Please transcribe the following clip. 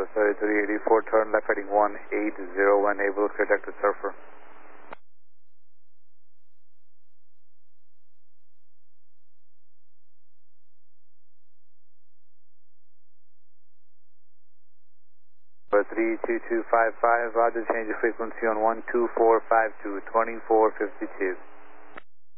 3384, turn left heading 1801, able to contact the surfer. For 32255, roger, change the frequency on 12452, 2452.